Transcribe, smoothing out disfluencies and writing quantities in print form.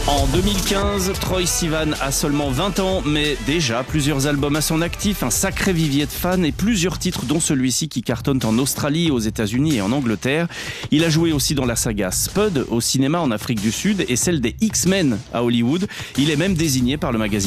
En 2015, Troye Sivan a seulement 20 ans, mais déjà plusieurs albums à son actif, un sacré vivier de fans et plusieurs titres dont celui-ci qui cartonne en Australie, aux États-Unis et en Angleterre. Il a joué aussi dans la saga Spud au cinéma en Afrique du Sud et celle des X-Men à Hollywood. Il est même désigné par le magazine